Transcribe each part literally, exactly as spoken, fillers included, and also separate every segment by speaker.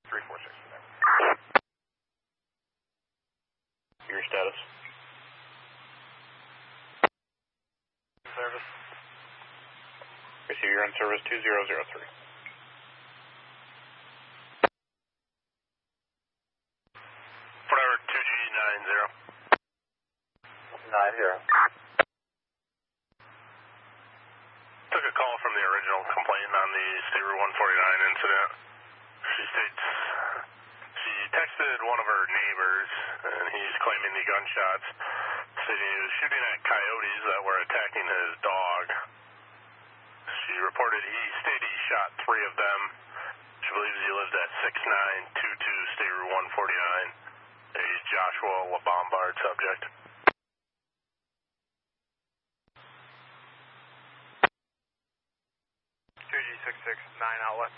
Speaker 1: three four six.
Speaker 2: Your status?
Speaker 1: Service.
Speaker 2: Receive, you're in service two zero zero three.
Speaker 1: Forever two G nine zero.
Speaker 3: nine zero.
Speaker 1: Took a call from the original complainant on the State Route one forty-nine incident. She states she texted one of her neighbors, and he's claiming the gunshots, stating he was shooting at coyotes that were attacking his dog. She reported he stated he shot three of them. She believes he lived at six nine two two State Route one forty-nine. A Joshua LaBombard subject.
Speaker 3: two G six six nine outlet.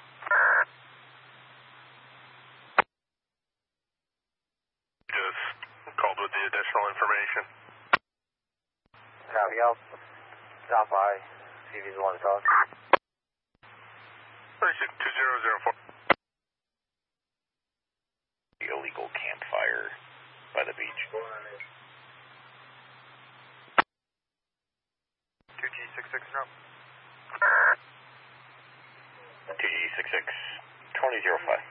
Speaker 1: Just called with the additional information.
Speaker 3: Copy, I'll stop by, see if he's the one to talk.
Speaker 1: Receive two zero zero four.
Speaker 2: The illegal campfire by the beach.
Speaker 3: two G six six zero.
Speaker 2: two G six six, twenty zero five.